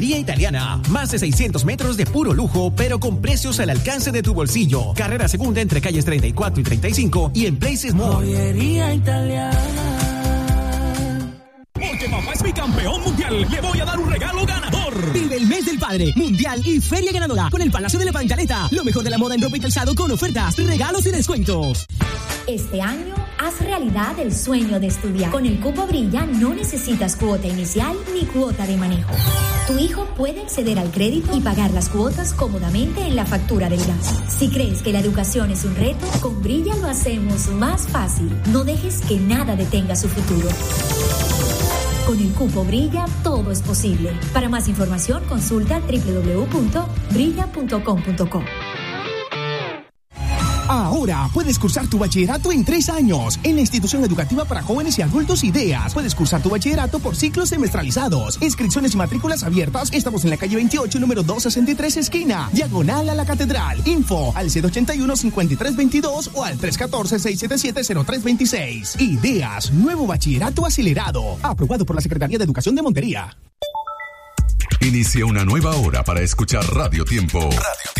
Vía Italiana, más de 600 metros de puro lujo, pero con precios al alcance de tu bolsillo. Carrera Segunda entre calles 34 y 35 y en Places Mall. Joyería Italiana. Porque papá es mi campeón mundial, le voy a dar un regalo ganador. Vive el mes del padre, mundial y feria ganadora con el Palacio de la Pantaleta. Lo mejor de la moda en ropa y calzado con ofertas, regalos y descuentos. Este año, haz realidad el sueño de estudiar. Con el Cupo Brilla no necesitas cuota inicial ni cuota de manejo. Tu hijo puede acceder al crédito y pagar las cuotas cómodamente en la factura del gas. Si crees que la educación es un reto, con Brilla lo hacemos más fácil. No dejes que nada detenga su futuro. Con el Cupo Brilla, todo es posible. Para más información, consulta www.brilla.com.co. Ahora puedes cursar tu bachillerato en 3 años en la institución educativa para jóvenes y adultos Ideas. Puedes cursar tu bachillerato por ciclos semestralizados. Inscripciones y matrículas abiertas. Estamos en la calle 28, número 263, esquina, diagonal a la Catedral. Info al 781-5322 o al 314-677-0326. Ideas, nuevo bachillerato acelerado. Aprobado por la Secretaría de Educación de Montería. Inicia una nueva hora para escuchar Radio Tiempo.